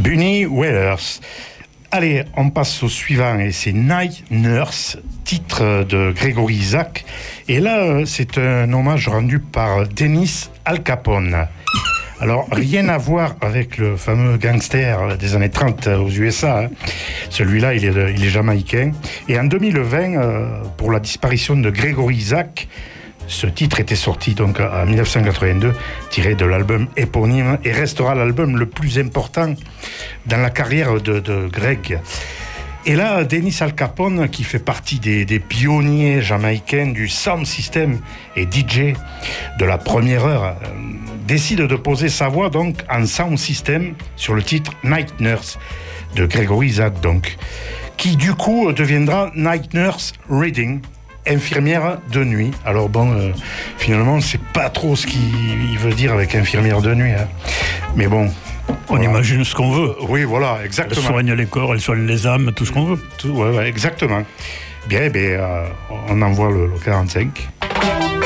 Bunny Whalers. Allez, on passe au suivant, et c'est Night Nurse, titre de Gregory Isaac. Et là, c'est un hommage rendu par Dennis Al Capone. Alors, rien à voir avec le fameux gangster des années 30 aux USA. Hein. Celui-là, il est jamaïcain. Et en 2020, pour la disparition de Gregory Isaac, ce titre était sorti donc en 1982, tiré de l'album éponyme, et restera l'album le plus important dans la carrière de Greg. Et là, Dennis Al Capone, qui fait partie des pionniers jamaïcains du sound system et DJ de la première heure, décide de poser sa voix donc en sound system sur le titre Night Nurse de Gregory Isaac, donc, qui du coup deviendra Night Nurse Reading, infirmière de nuit. Alors bon, finalement, on sait pas trop ce qu'il veut dire avec infirmière de nuit. Hein. Mais bon. On imagine ce qu'on veut. Oui, voilà, exactement. Elle soigne les corps, elle soigne les âmes, tout ce qu'on veut. Ouais, exactement. Bien, on envoie le 45.